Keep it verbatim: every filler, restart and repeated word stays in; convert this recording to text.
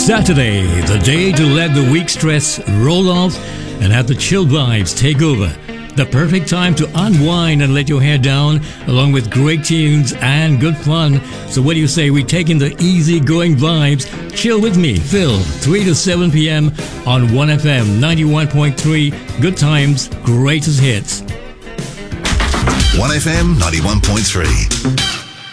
Saturday, the day to let the week stress roll off and have the chill vibes take over. The perfect time to unwind and let your hair down, along with great tunes and good fun. So what do you say we take in the easy-going vibes? Chill with me, Phil, three to seven p.m. on one F M ninety-one point three. Good times, greatest hits. one F M ninety-one point three.